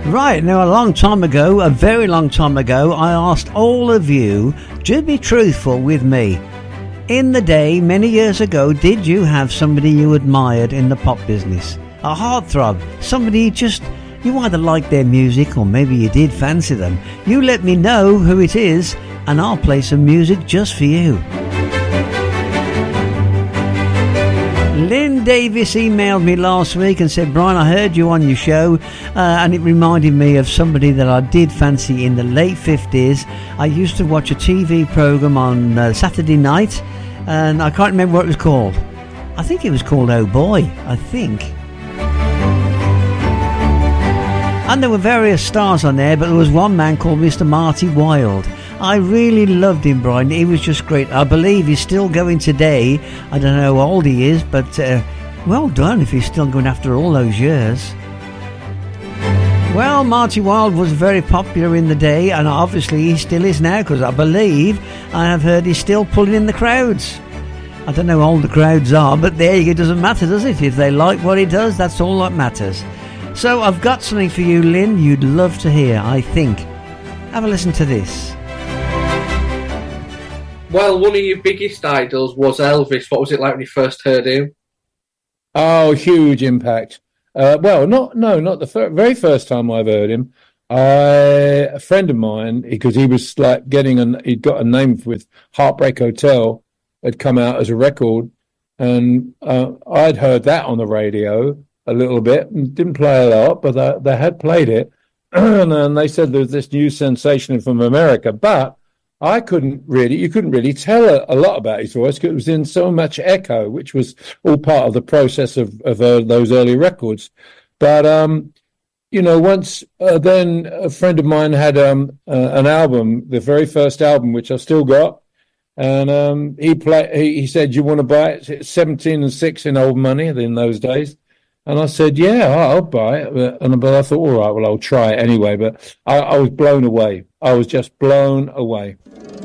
Right, now a very long time ago, I asked all of you to be truthful with me. In the day, many years ago, did you have somebody you admired in the pop business? A heartthrob, somebody you either liked their music or maybe you did fancy them. You let me know who it is and I'll play some music just for you. Lynn Davis emailed me last week and said, Brian, I heard you on your show and it reminded me of somebody that I did fancy in the late 50s. I used to watch a TV programme on Saturday night and I can't remember what it was called. I think it was called Oh Boy, I think. And there were various stars on there, but there was one man called Mr. Marty Wilde. I really loved him, Brian. He was just great. I believe he's still going today. I don't know how old he is, but well done if he's still going after all those years. Well, Marty Wilde was very popular in the day, and obviously he still is now, because I believe I have heard he's still pulling in the crowds. I don't know how old the crowds are, but there you go. It doesn't matter, does it? If they like what he does, that's all that matters. So I've got something for you, Lynn, you'd love to hear, I think. Have a listen to this. Well, one of your biggest idols was Elvis. What was it like when you first heard him? Oh, huge impact. Well, not the very first time I've heard him. A friend of mine, because he was like he'd got a name with Heartbreak Hotel, had come out as a record, and I'd heard that on the radio a little bit, and didn't play a lot, but they had played it, and they said there's this new sensation from America, but you couldn't really tell a lot about his voice because it was in so much echo, which was all part of the process of those early records. But once then a friend of mine had an album, the very first album, which I still got, and he said, "You want to buy it? It's 17 and 6 in old money in those days." And I said, "Yeah, I'll buy it." But I thought, all right, well, I'll try it anyway. But I was blown away. I was just blown away.